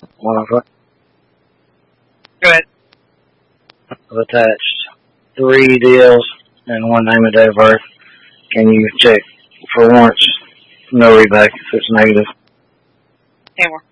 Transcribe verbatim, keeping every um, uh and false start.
Wonderful. Go ahead. I've attached three deals and one name and date of birth. Can you check for warrants? No readback if it's negative. Hammer.